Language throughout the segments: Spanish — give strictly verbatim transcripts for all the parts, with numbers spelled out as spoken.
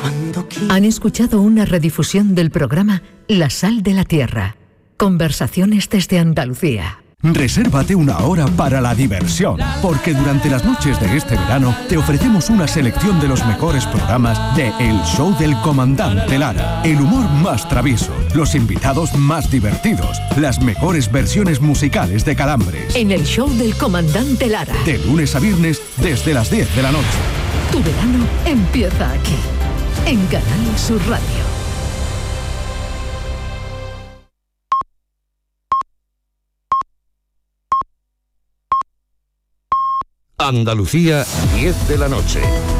Han escuchado una redifusión del programa La Sal de la Tierra. Conversaciones desde Andalucía. Resérvate una hora para la diversión, porque durante las noches de este verano te ofrecemos una selección de los mejores programas de El Show del Comandante Lara. El humor más travieso, los invitados más divertidos, las mejores versiones musicales de Calambres. En El Show del Comandante Lara. De lunes a viernes desde las diez de la noche. Tu verano empieza aquí, en Canal Sur Radio. Andalucía, diez de la noche.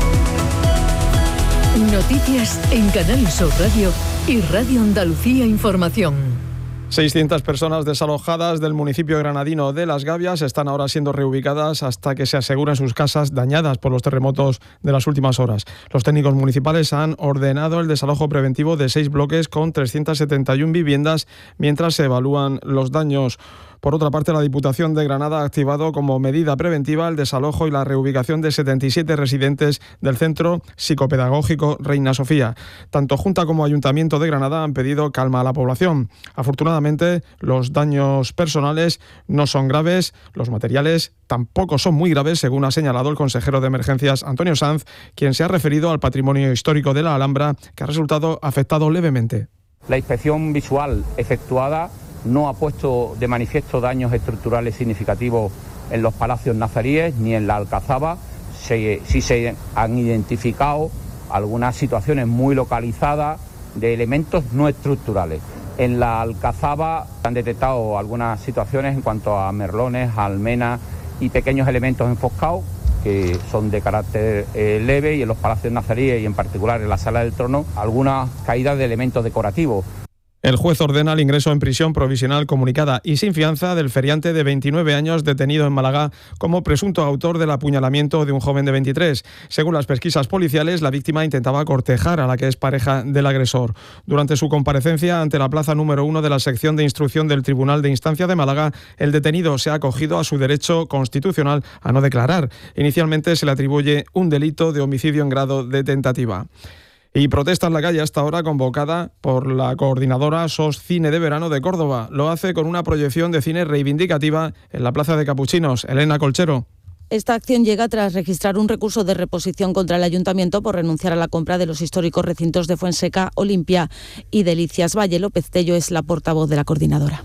Noticias en Canal Sur Radio y Radio Andalucía Información. seiscientas personas desalojadas del municipio granadino de Las Gavias están ahora siendo reubicadas hasta que se aseguren sus casas dañadas por los terremotos de las últimas horas. Los técnicos municipales han ordenado el desalojo preventivo de seis bloques con trescientas setenta y una viviendas mientras se evalúan los daños. Por otra parte, la Diputación de Granada ha activado como medida preventiva el desalojo y la reubicación de setenta y siete residentes del Centro Psicopedagógico Reina Sofía. Tanto Junta como Ayuntamiento de Granada han pedido calma a la población. Afortunadamente, los daños personales no son graves, los materiales tampoco son muy graves, según ha señalado el consejero de Emergencias Antonio Sanz, quien se ha referido al patrimonio histórico de la Alhambra, que ha resultado afectado levemente. La inspección visual efectuada no ha puesto de manifiesto daños estructurales significativos en los palacios nazaríes ni en la Alcazaba. Se, sí se han identificado algunas situaciones muy localizadas de elementos no estructurales. En la Alcazaba se han detectado algunas situaciones en cuanto a merlones, almenas y pequeños elementos enfoscados que son de carácter eh, leve, y en los palacios nazaríes y en particular en la Sala del Trono algunas caídas de elementos decorativos. El juez ordena el ingreso en prisión provisional comunicada y sin fianza del feriante de veintinueve años detenido en Málaga como presunto autor del apuñalamiento de un joven de veintitrés. Según las pesquisas policiales, la víctima intentaba cortejar a la que es pareja del agresor. Durante su comparecencia ante la plaza número uno de la sección de instrucción del Tribunal de Instancia de Málaga, el detenido se ha acogido a su derecho constitucional a no declarar. Inicialmente se le atribuye un delito de homicidio en grado de tentativa. Y protesta en la calle hasta ahora convocada por la coordinadora S O S Cine de Verano de Córdoba. Lo hace con una proyección de cine reivindicativa en la Plaza de Capuchinos. Elena Colchero. Esta acción llega tras registrar un recurso de reposición contra el Ayuntamiento por renunciar a la compra de los históricos recintos de Fuenseca, Olimpia y Delicias Valle. López Tello es la portavoz de la coordinadora.